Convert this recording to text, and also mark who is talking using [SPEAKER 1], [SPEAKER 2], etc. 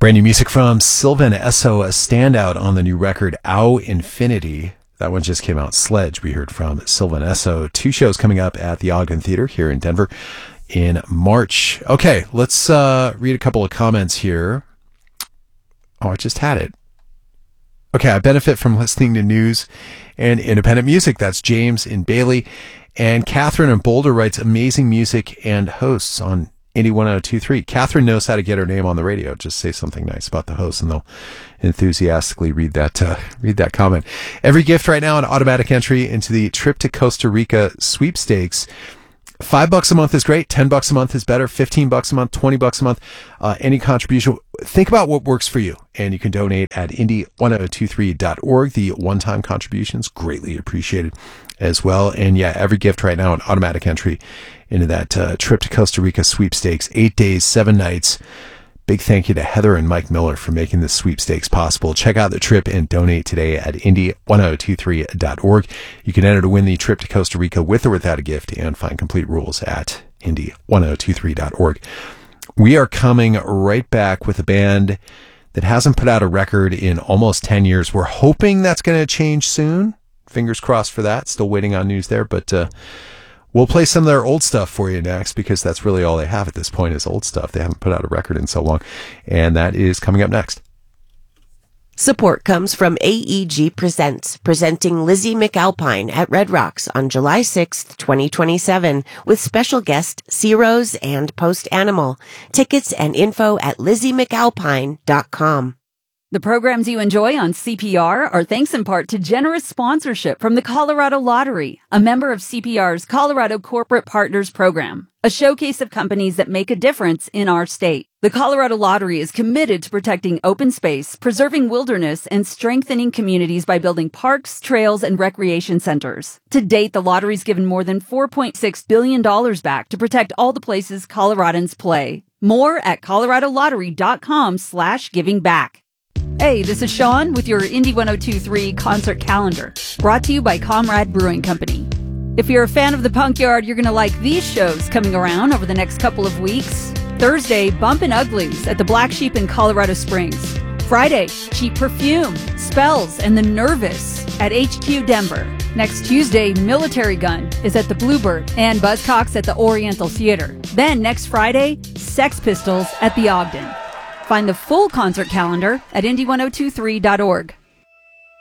[SPEAKER 1] Brand new music from Sylvan Esso, a standout on the new record, Au Infinity. That one just came out. Sledge, we heard from Sylvan Esso. 2 shows coming up at the Ogden Theater here in Denver in March. Okay, let's read a couple of comments here. Oh, I just had it. Okay, I benefit from listening to news and independent music. That's James in Bailey. And Catherine in Boulder writes amazing music and hosts on Indie 1023. Catherine knows how to get her name on the radio. Just say something nice about the host and they'll enthusiastically read that comment. Every gift right now, an automatic entry into the Trip to Costa Rica sweepstakes. $5 a month is great. $10 a month is better. $15 a month, $20 a month. Any contribution. Think about what works for you. And you can donate at indie1023.org. The one-time contributions, greatly appreciated as well. And yeah, every gift right now, an automatic entry into that Trip to Costa Rica sweepstakes. 8 days, 7 nights. Big thank you to Heather and Mike Miller for making this sweepstakes possible. Check out the trip and donate today at indie1023.org. You can enter to win the trip to Costa Rica with or without a gift and find complete rules at indie1023.org. We are coming right back with a band that hasn't put out a record in almost 10 years. We're hoping that's going to change soon. Fingers crossed for that. Still waiting on news there, but we'll play some of their old stuff for you next because that's really all they have at this point is old stuff. They haven't put out a record in so long, and that is coming up next.
[SPEAKER 2] Support comes from AEG Presents, presenting Lizzie McAlpine at Red Rocks on July 6th, 2027, with special guest C-Rose and Post Animal. Tickets and info at LizzieMcAlpine.com.
[SPEAKER 3] The programs you enjoy on CPR are thanks in part to generous sponsorship from the Colorado Lottery, a member of CPR's Colorado Corporate Partners Program, a showcase of companies that make a difference in our state. The Colorado Lottery is committed to protecting open space, preserving wilderness, and strengthening communities by building parks, trails, and recreation centers. To date, the lottery's given more than $4.6 billion back to protect all the places Coloradans play. More at coloradolottery.com/givingback. Hey, this is Sean with your Indie 1023 concert calendar, brought to you by Comrade Brewing Company. If you're a fan of the Punk Yard, you're going to like these shows coming around over the next couple of weeks. Thursday, Bumpin' Uglies at the Black Sheep in Colorado Springs. Friday, Cheap Perfume, Spells, and The Nervous at HQ Denver. Next Tuesday, Military Gun is at the Bluebird and Buzzcocks at the Oriental Theater. Then next Friday, Sex Pistols at the Ogden. Find the full concert calendar at indie1023.org.